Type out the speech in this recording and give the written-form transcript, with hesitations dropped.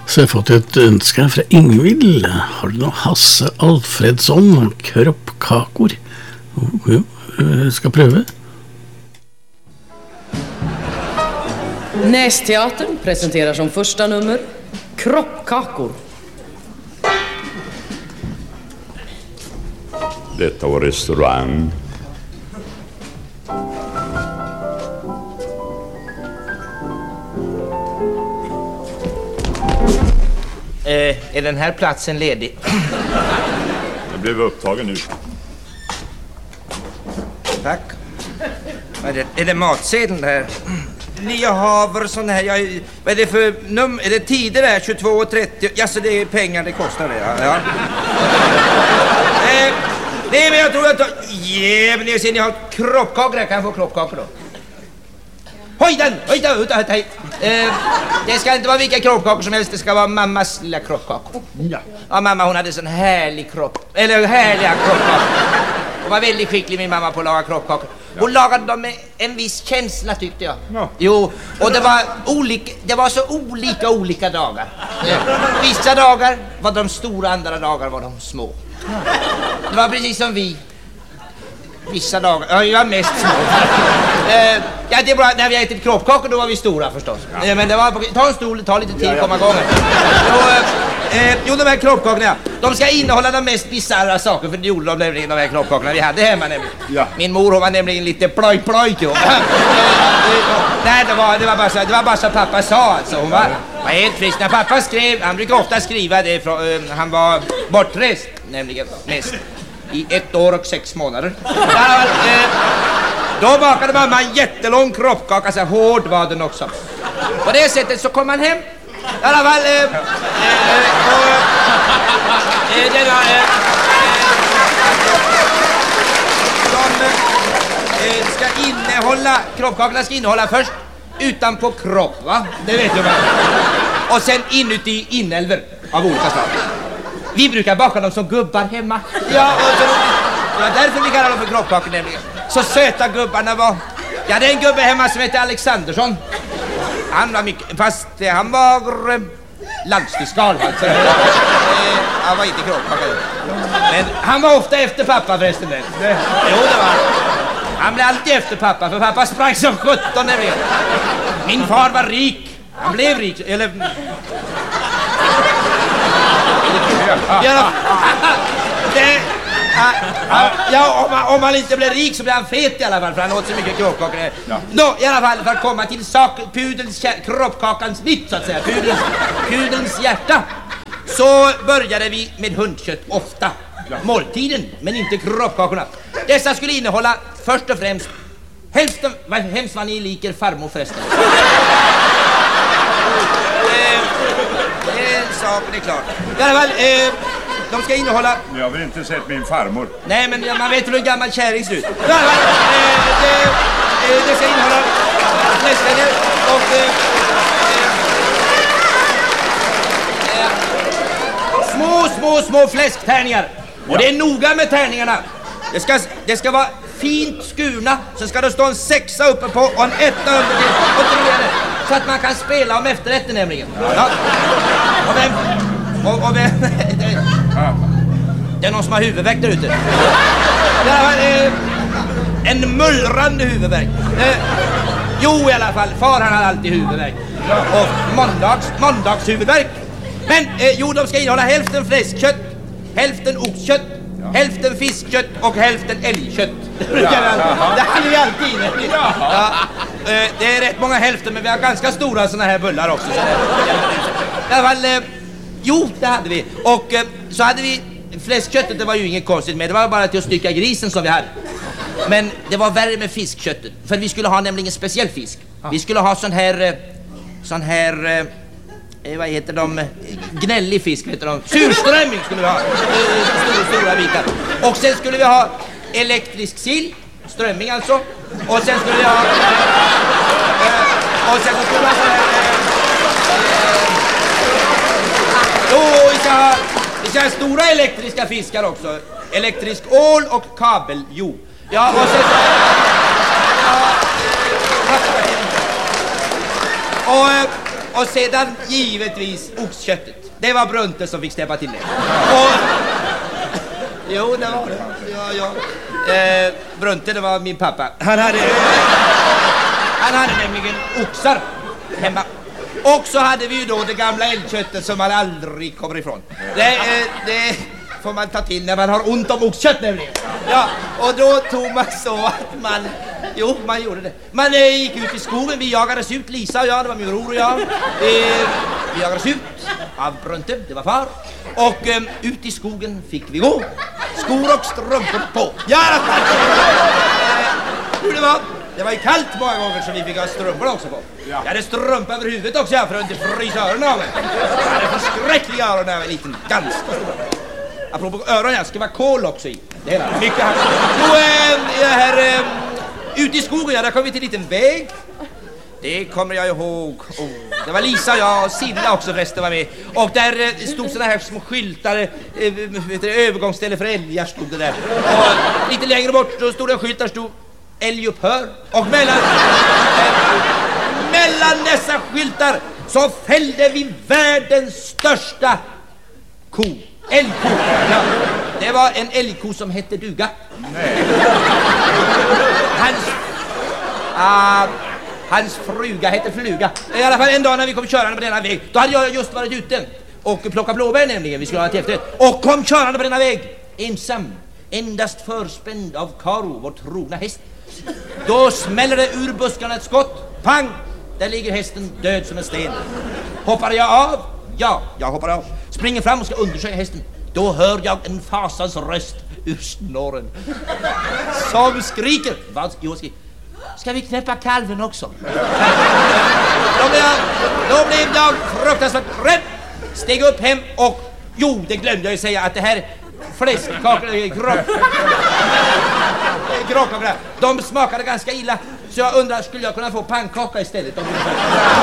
Så jag har fått ett önska från Ingvild. Har du någon Hasse Alfredsson kroppkakor? Jag ska pröva. Nästeatern presenterar som första nummer kroppkakor. Detta var restaurang. Är den här platsen ledig? Jag blev upptagen nu. Tack. Är det matsedeln här? Ni har sån här, vad är det för nummer? Är det tider där? 22:30? Ja, så det är pengar det kostar det, ja. Nej, men jag tror att... men ni ser, ni har kroppkakor här. Kan jag få kroppkakor då? Hej! Det ska inte vara vilka kroppkakor som helst. Det ska vara mammas lilla kroppkakor. Ja, mamma hon hade sån härlig kropp. Eller härliga kroppkakor. Hon var väldigt skicklig min mamma på att laga kroppkakor. Hon lagade dem med en viss känsla tyckte jag. Ja. Jo, och det var så olika dagar. Vissa dagar var de stora, andra dagar var de små. Det var precis som vi. Vissa dagar, ja, jag var mest små. Ja, det är bra, när vi ätit kroppkakor då var vi stora förstås. Ja. Men det var, ta en stol, ta lite tid att komma igång. Jo, de här kroppkakorna, de ska innehålla de mest bizarra saker, för det gjorde de nämligen, de här kroppkakorna vi hade hemma nämligen. Ja. Min mor hon var nämligen lite ploj. Nej, det var bara så pappa sa alltså. Hon var helt frisk. När pappa skrev, han brukar ofta skriva det, han var bortrest nämligen mest. I 1 år och 6 månader. Då bakade mamma en jättelång kroppkaka, så hård var den också. På det sättet så kom han hem. I alla fall... kroppkakorna ska innehålla först utanpå kropp, va? Det vet du väl. Och sen inuti inälver av olika slag. Vi brukar baka dem som gubbar hemma. Ja, och så det var därför vi kallar dem för kroppkakor nämligen. Så söta gubbarna var. Ja, det är en gubbe hemma som heter Alexandersson. Han var mycket, fast han var landsfiskal alltså. Han var inte kroppkakor. Men han var ofta efter pappa förresten. Jo, det var han. Han blev alltid efter pappa, för pappa sprang som 17 nämligen. Min far var rik. Han blev rik, eller... Om han inte blev rik så blev han fet i alla fall, för han åt så mycket kroppkakor. Nå, i alla fall, för att komma till kroppkakans vitt så att säga, pudelns hjärta, så började vi med hundkött ofta. Måltiden, men inte kroppkakorna. Dessa skulle innehålla först och främst hälften, hemskt vad ni liker farmor förresten. Saken är klar. I alla fall, de ska innehålla... Jag har väl inte sett min farmor. Nej, men man vet hur en gammal kärring ser ut. I alla fall, det ska innehålla fläsklängder och små fläsktärningar. Och det är noga med tärningarna. Det ska vara fint skurna. Så ska det stå en 6 uppe på och en 1 under till och 3. Så att man kan spela om efterrätten nämligen. Ja. Och vem det är någon som har huvudvärk där ute. En mullrande huvudvärk. Jo, i alla fall, far han har alltid huvudvärk. Och måndags huvudvärk. Men de ska innehålla hälften fläskkött, hälften oxkött, hälften fiskkött och hälften älgkött. Det hade vi alltid inne. Ja, det är rätt många hälften, men vi har ganska stora såna här bullar också. I alla fall, det hade vi. Och så hade vi fläskköttet, det var ju inget konstigt med. Det var bara till att stycka grisen som vi hade. Men det var värre med fiskköttet. För vi skulle ha nämligen speciell fisk. Vi skulle ha sån här vad heter de? Gnällig fisk heter de. Surströmming skulle vi ha. Stora bitar. Och sen skulle vi ha elektrisk sill. Strömming alltså. Och sen skulle vi ha... och sen skulle vi ha... vi ska ha stora elektriska fiskar också. Elektrisk ål och kabeljo. Ja, och sen... Och sedan givetvis oxköttet. Det var Brunte som fick stäppa till det. Och... Jo, det var det. Ja. Brunte, det var min pappa. Han hade nämligen oxar hemma. Och så hade vi ju då det gamla älgköttet som man aldrig kommer ifrån. Det får man ta till när man har ont om oxkött nämligen. Ja, och då tog man så att man... Jo, man gjorde det. Man gick ut i skogen, vi jagades ut, Lisa och jag, det var min bror och jag. Vi jagades ut av Brunte, det var far. Och ut i skogen fick vi gå. Skor och strumpor på. Ja, hur det var? Det var ju kallt många gånger så vi fick ha strumpor också på. Jag hade strumpor över huvudet också för att inte frysa öronen av mig. Jag hade förskräckliga öron när jag var liten, ganska stora. Apropå öron, jag ska vara kol också i. Det är mycket här. Jo, ute i skogen, där kom vi till en liten väg. Det kommer jag ihåg. Det var Lisa och jag och Silla också förresten var med. Och där stod såna här små skyltar, övergångsställe för älgar stod det där. Och lite längre bort då stod det en skylt där stod älgupphör. Och mellan dessa skyltar så fällde vi världens största ko. Älgko. Ja. Det var en älgko som hette Duga. Nej. Hans fruga hette Fluga. I alla fall en dag när vi kom körande på denna väg, då hade jag just varit ute och plockat blåbär nämligen. Vi skulle ha ett efterrätt. Och kom körande på denna väg ensam, endast förspänd av Karo, vår trogna häst. Då smäller det ur buskarna ett skott. Pang! Där ligger hästen död som en sten. Hoppar jag av? Ja, jag hoppar av. Springer fram och ska undersöka hästen. Då hör jag en fasans röst ur snorren som skriker. Vad? Jo, skriker. Ska vi knäppa kalven också? Då blev jag fruktansvärt rädd. Steg upp hem och... Jo, det glömde jag ju säga att det här gråkakorna, de smakade ganska illa. Så jag undrar, skulle jag kunna få pannkaka istället?